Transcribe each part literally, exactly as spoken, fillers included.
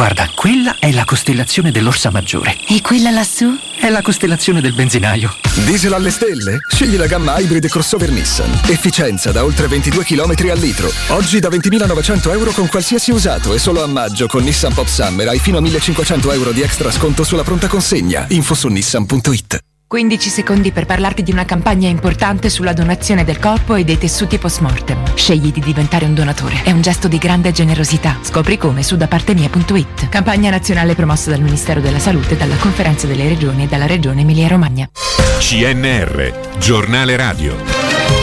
Guarda, quella è la costellazione dell'Orsa Maggiore. E quella lassù? È la costellazione del benzinaio. Diesel alle stelle? Scegli la gamma Hybrid crossover Nissan. Efficienza da oltre ventidue chilometri al litro. Oggi da ventimilanovecento euro con qualsiasi usato e solo a maggio con Nissan Pop Summer hai fino a millecinquecento euro di extra sconto sulla pronta consegna. Info su nissan punto it. quindici secondi per parlarti di una campagna importante sulla donazione del corpo e dei tessuti post-mortem. Scegli di diventare un donatore. È un gesto di grande generosità. Scopri come su da parte mia punto it. Campagna nazionale promossa dal Ministero della Salute, dalla Conferenza delle Regioni e dalla Regione Emilia-Romagna. C N R, giornale radio.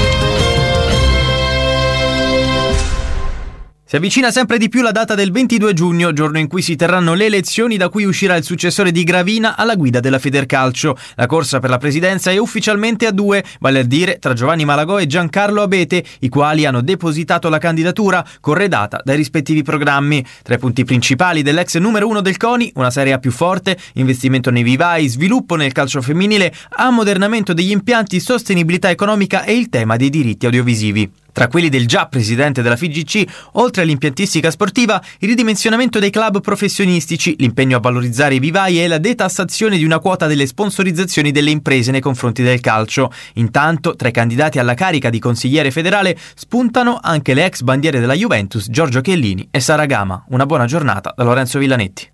Si avvicina sempre di più la data del ventidue giugno, giorno in cui si terranno le elezioni da cui uscirà il successore di Gravina alla guida della Federcalcio. La corsa per la presidenza è ufficialmente a due, vale a dire tra Giovanni Malagò e Giancarlo Abete, i quali hanno depositato la candidatura corredata dai rispettivi programmi. Tra i punti principali dell'ex numero uno del CONI, una Serie A più forte, investimento nei vivai, sviluppo nel calcio femminile, ammodernamento degli impianti, sostenibilità economica e il tema dei diritti audiovisivi. Tra quelli del già presidente della F I G C, oltre all'impiantistica sportiva, il ridimensionamento dei club professionistici, l'impegno a valorizzare i vivai e la detassazione di una quota delle sponsorizzazioni delle imprese nei confronti del calcio. Intanto, tra i candidati alla carica di consigliere federale spuntano anche le ex bandiere della Juventus, Giorgio Chiellini e Sara Gama. Una buona giornata da Lorenzo Villanetti.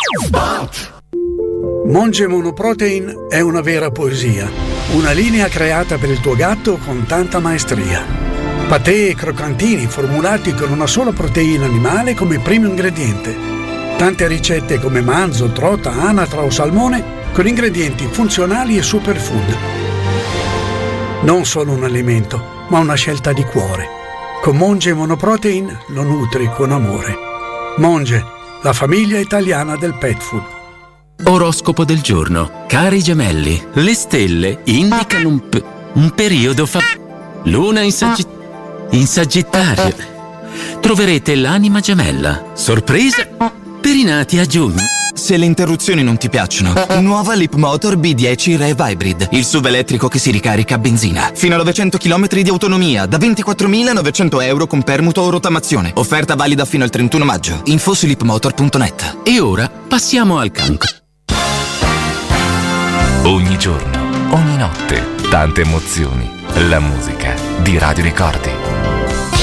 Monge Monoprotein è una vera poesia, una linea creata per il tuo gatto con tanta maestria. Patè e croccantini formulati con una sola proteina animale come primo ingrediente. Tante ricette come manzo, trota, anatra o salmone con ingredienti funzionali e superfood. Non solo un alimento, ma una scelta di cuore. Con Monge Monoprotein lo nutri con amore. Monge, la famiglia italiana del pet food. Oroscopo del giorno. Cari gemelli, le stelle indicano un, p- un periodo fa... Luna in Sagittario. In Sagittario troverete l'anima gemella. Sorpresa per i nati a giugno. Se le interruzioni non ti piacciono, nuova Leapmotor B dieci Rev Hybrid, il S U V elettrico che si ricarica a benzina. Fino a novecento chilometri di autonomia, da ventiquattromilanovecento euro con permuto o rottamazione. Offerta valida fino al trentuno maggio. Info su leapmotor punto net. E ora passiamo al cancro. Ogni giorno, ogni notte, tante emozioni. La musica di Radio Ricordi.